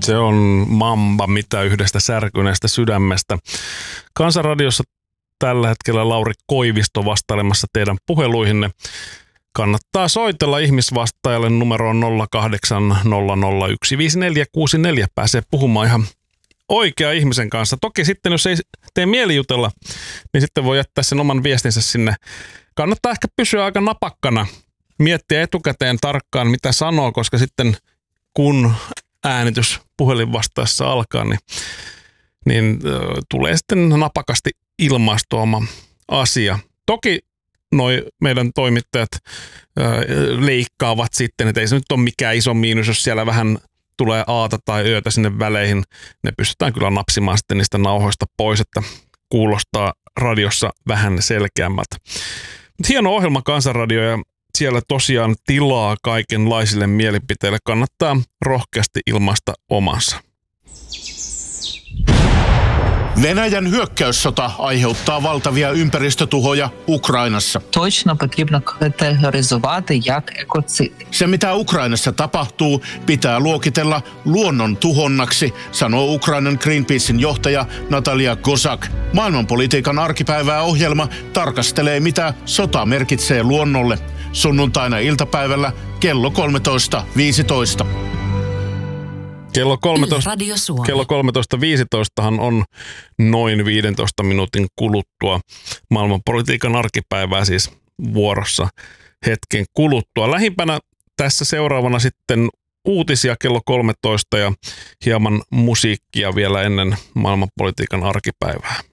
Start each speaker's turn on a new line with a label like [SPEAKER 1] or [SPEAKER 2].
[SPEAKER 1] Se on Mamba, mitä yhdestä särkyneestä sydämestä. Kansanradiossa tällä hetkellä Lauri Koivisto vastailemassa teidän puheluihinne. Kannattaa soitella ihmisvastaajalle numeroon 0800155464. Pääsee puhumaan ihan oikea ihmisen kanssa. Toki sitten, jos ei tee mieli jutella, niin sitten voi jättää sen oman viestinsä sinne. Kannattaa ehkä pysyä aika napakkana, miettiä etukäteen tarkkaan, mitä sanoo, koska sitten kun äänitys puhelinvastaessa alkaa, niin tulee sitten napakasti ilmaistua oma asia. Toki noi meidän toimittajat leikkaavat sitten, että ei se nyt ole mikään iso miinus, jos siellä vähän tulee aata tai yötä sinne väleihin. Ne pystytään kyllä napsimaan sitten niistä nauhoista pois, että kuulostaa radiossa vähän selkeämmältä. Hieno ohjelma Kansanradio ja siellä tosiaan tilaa kaikenlaisille mielipiteille. Kannattaa rohkeasti ilmaista omansa.
[SPEAKER 2] Venäjän hyökkäyssota aiheuttaa valtavia ympäristötuhoja Ukrainassa.
[SPEAKER 3] Точно потрібно категоризувати як екоцид.
[SPEAKER 2] Se, mitä Ukrainassa tapahtuu, pitää luokitella luonnon tuhonnaksi, sanoo Ukrainan Greenpeacein johtaja Natalia Kozak. Maailmanpolitiikan arkipäivää ohjelma tarkastelee, mitä sota merkitsee luonnolle. Sunnuntaina iltapäivällä kello 13.15.
[SPEAKER 1] Kello 13.15 on noin 15 minuutin kuluttua. Maailmanpolitiikan arkipäivää siis vuorossa hetken kuluttua. Lähimpänä tässä seuraavana sitten uutisia kello 13 ja hieman musiikkia vielä ennen maailmanpolitiikan arkipäivää.